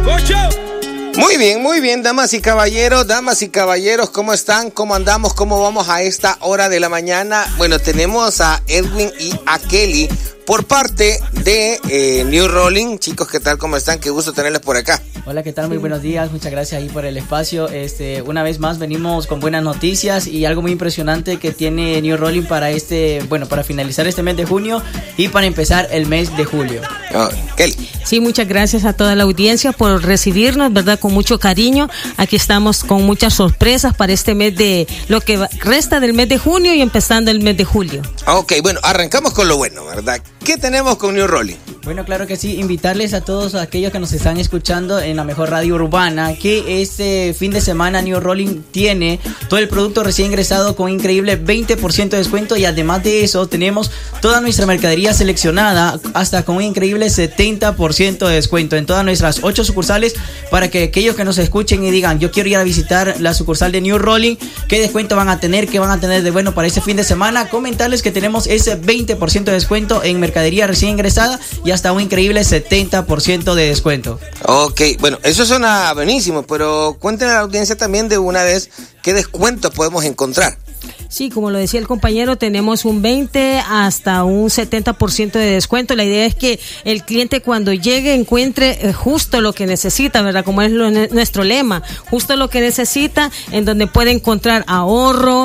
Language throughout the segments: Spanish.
Muy bien, damas y caballeros, ¿cómo están? ¿Cómo andamos? ¿Cómo vamos a esta hora de la mañana? Bueno, tenemos a Edwin y a Kelly por parte de New Rolling. Chicos, ¿qué tal? ¿Cómo están? Qué gusto tenerlos por acá. Hola, ¿qué tal? Muy buenos días, muchas gracias ahí por el espacio. Una vez más venimos con buenas noticias y algo muy impresionante que tiene New Rolling para para finalizar este mes de junio y para empezar el mes de julio. Kelly. Sí, muchas gracias a toda la audiencia por recibirnos, ¿verdad? Con mucho cariño. Aquí estamos con muchas sorpresas para este mes de lo que resta del mes de junio y empezando el mes de julio. Ok, bueno, arrancamos con lo bueno, ¿verdad? ¿Qué tenemos con New Rolling? Bueno, claro que sí, invitarles a todos aquellos que nos están escuchando en la mejor radio urbana que este fin de semana New Rolling tiene todo el producto recién ingresado con increíble 20% de descuento y además de eso tenemos toda nuestra mercadería seleccionada hasta con un increíble 70% de descuento en todas nuestras 8 sucursales para que aquellos que nos escuchen y digan yo quiero ir a visitar la sucursal de New Rolling, ¿qué descuento van a tener? ¿Qué van a tener de bueno para este fin de semana? Comentarles que tenemos ese 20% de descuento en mercadería recién ingresada y hasta un increíble 70% de descuento. Ok, bueno, eso suena buenísimo, pero cuéntenle a la audiencia también de una vez qué descuentos podemos encontrar. Sí, como lo decía el compañero, tenemos un 20 hasta un 70% de descuento. La idea es que el cliente cuando llegue encuentre justo lo que necesita, ¿verdad? Como es nuestro lema, justo lo que necesita, en donde puede encontrar ahorro,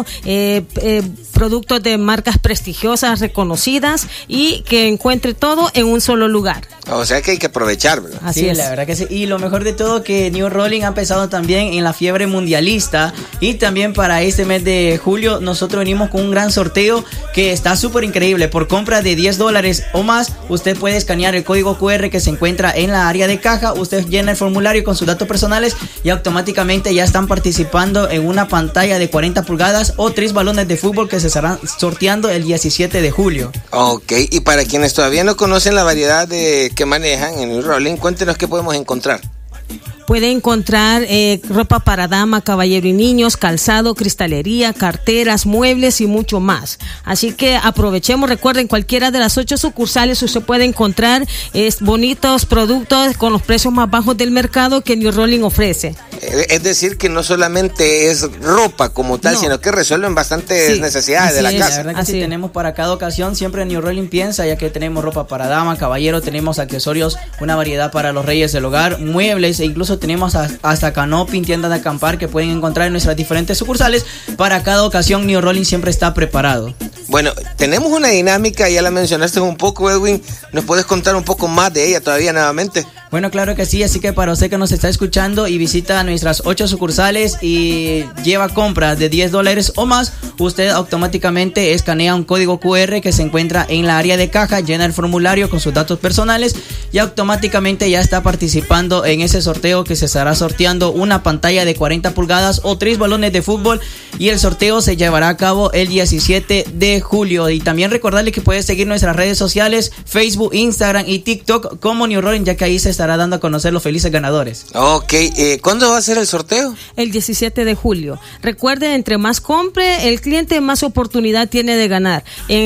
productos de marcas prestigiosas, reconocidas y que encuentre todo en un solo lugar. O sea que hay que aprovechar, ¿verdad? Así sí, es. La verdad que sí. Y lo mejor de todo que New Rolling ha empezado también en la fiebre mundialista y también para este mes de julio nosotros venimos con un gran sorteo que está súper increíble. Por compra de $10 o más, usted puede escanear el código QR que se encuentra en la área de caja, usted llena el formulario con sus datos personales y automáticamente ya están participando en una pantalla de 40 pulgadas o 3 balones de fútbol que se estarán sorteando el 17 de julio. Ok, y para quienes todavía no conocen la variedad que manejan en New Rolling, cuéntenos qué podemos encontrar. Puede encontrar ropa para dama, caballero y niños, calzado, cristalería, carteras, muebles y mucho más. Así que aprovechemos, recuerden, cualquiera de las 8 sucursales usted puede encontrar bonitos productos con los precios más bajos del mercado que New Rolling ofrece. Es decir, que no solamente es ropa como tal, sino que resuelven bastantes necesidades de la casa. La verdad que sí tenemos para cada ocasión, siempre New Rolling piensa, ya que tenemos ropa para dama, caballero, tenemos accesorios, una variedad para los reyes del hogar, muebles e incluso tenemos hasta canopy, tiendas de acampar que pueden encontrar en nuestras diferentes sucursales. Para cada ocasión New Rolling siempre está preparado. Bueno, tenemos una dinámica, ya la mencionaste un poco, Edwin. ¿Nos puedes contar un poco más de ella todavía nuevamente? Bueno, claro que sí, así que para usted que nos está escuchando y visita nuestras 8 sucursales y lleva compras de $10 o más, usted automáticamente escanea un código QR que se encuentra en la área de caja, llena el formulario con sus datos personales y automáticamente ya está participando en ese sorteo que se estará sorteando una pantalla de 40 pulgadas o 3 balones de fútbol y el sorteo se llevará a cabo el 17 de julio. Y también recordarle que puede seguir nuestras redes sociales, Facebook, Instagram y TikTok como New Rolling, ya que ahí se estará dando a conocer los felices ganadores. Ok, ¿cuándo va a ser el sorteo? El 17 de julio. Recuerde, entre más compre el cliente, más oportunidad tiene de ganar.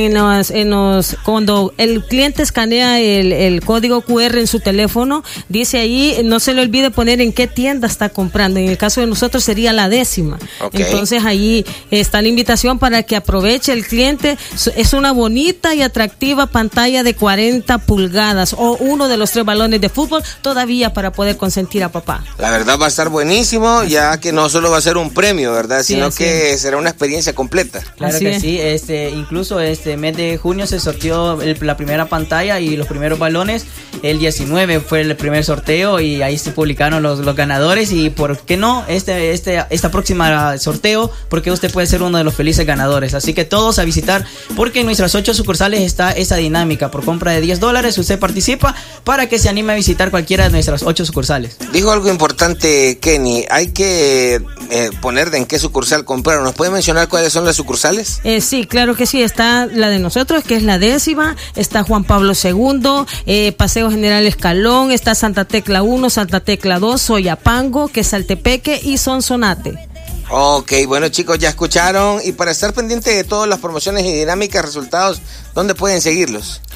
Cuando el cliente escanea el código QR en su teléfono, dice ahí, no se le olvide poner en qué tienda está comprando. En el caso de nosotros sería la 10ª. Okay. Entonces ahí está la invitación para que aproveche el cliente. Es una bonita y atractiva pantalla de 40 pulgadas o uno de los 3 balones de fútbol todavía para poder consentir a papá. La verdad va a estar buenísimo, ya que no solo va a ser un premio, ¿verdad? Sino que será una experiencia completa. Claro que sí, incluso este mes de junio se sorteó la primera pantalla y los primeros balones. El 19 fue el primer sorteo y ahí se publicaron los ganadores. Y por qué no, esta próxima sorteo, porque usted puede ser uno de los felices ganadores. Así que todos a visitar, porque en nuestras 8 sucursales está esa dinámica. Por compra de $10 usted participa para que se anime a visitar cualquiera de nuestras 8 sucursales. Dijo algo importante, Kenny, hay que poner de en qué sucursal comprar. ¿Nos puede mencionar cuáles son las sucursales? Sí, claro que sí, está la de nosotros, que es la 10ª, está Juan Pablo II, Paseo General Escalón, está Santa Tecla 1, Santa Tecla 2, Soyapango, que es Saltepeque y Sonsonate. Ok, bueno chicos, ya escucharon, y para estar pendiente de todas las promociones y dinámicas, resultados, ¿dónde pueden seguirlos?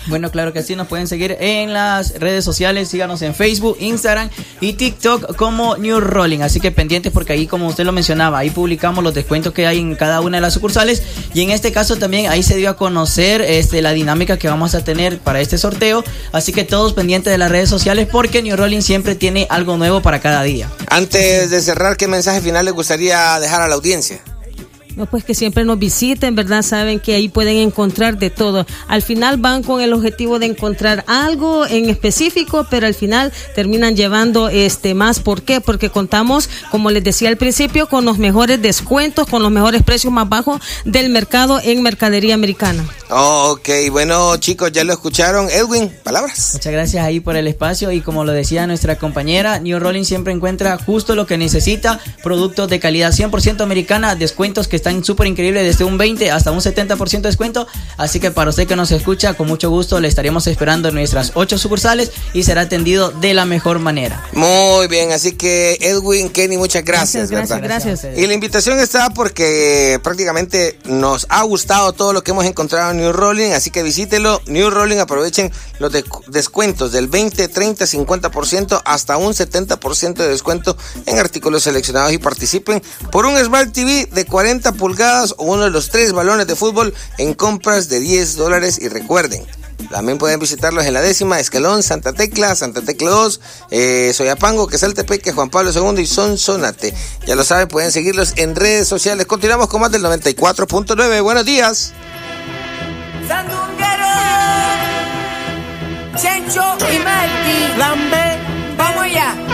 Bueno, claro que sí, nos pueden seguir en las redes sociales, síganos en Facebook, Instagram y TikTok como New Rolling, así que pendientes porque ahí, como usted lo mencionaba, ahí publicamos los descuentos que hay en cada una de las sucursales y en este caso también ahí se dio a conocer la dinámica que vamos a tener para este sorteo, así que todos pendientes de las redes sociales porque New Rolling siempre tiene algo nuevo para cada día. Antes de cerrar, ¿qué mensaje final les gustaría dejar a la audiencia? No, pues que siempre nos visiten, ¿verdad? Saben que ahí pueden encontrar de todo. Al final van con el objetivo de encontrar algo en específico, pero al final terminan llevando más. ¿Por qué? Porque contamos, como les decía al principio, con los mejores descuentos, con los mejores precios más bajos del mercado en mercadería americana. Ok, bueno, chicos, ya lo escucharon. Edwin, palabras. Muchas gracias ahí por el espacio y como lo decía nuestra compañera, New Rolling siempre encuentra justo lo que necesita, productos de calidad 100% americana, descuentos que están súper increíbles, desde un 20 hasta un 70% de descuento, así que para usted que nos escucha, con mucho gusto le estaremos esperando en nuestras 8 sucursales y será atendido de la mejor manera. Muy bien, así que Edwin, Kenny, muchas gracias. Gracias. Y la invitación está porque prácticamente nos ha gustado todo lo que hemos encontrado en New Rolling, así que visítelo, New Rolling, aprovechen los descuentos del 20, 30, 50% hasta un 70% de descuento en artículos seleccionados y participen por un Smart TV de 40 pulgadas o uno de los 3 balones de fútbol en compras de $10 y recuerden, también pueden visitarlos en la 10ª, Escalón, Santa Tecla 2, Soyapango, Quesaltepeque, Juan Pablo II y Sonsonate. Ya lo saben, pueden seguirlos en redes sociales. Continuamos con más del 94.9. Buenos días. Sandunguero, Chencho y Marty, Lambe, vamos ya.